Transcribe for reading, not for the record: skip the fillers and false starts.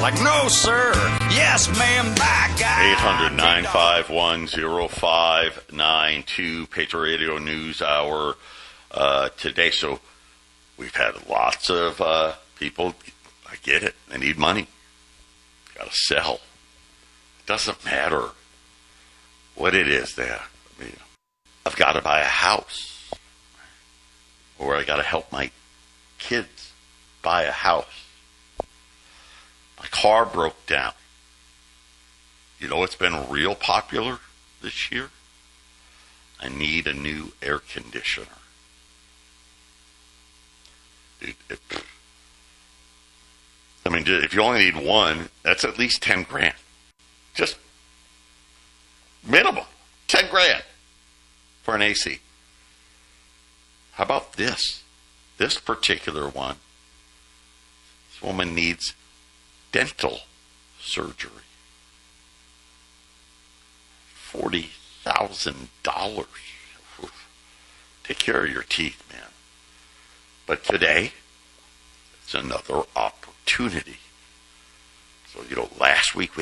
like, no, sir. Yes, ma'am. Bye, guy. 800-951-0592, Patriot Radio News Hour today. So we've had lots of people. I get it. They need money. Got to sell. Doesn't matter what it is there. I mean, I've got to buy a house, or I got to help my kids buy a house. My car broke down. You know what's been real popular this year? I need a new air conditioner. I mean, if you only need one, that's at least 10 grand. Just minimum 10 grand for an AC. How about this? This particular one, this woman needs dental surgery. $40,000. Take care of your teeth, man. But today, it's another opportunity. So, last week we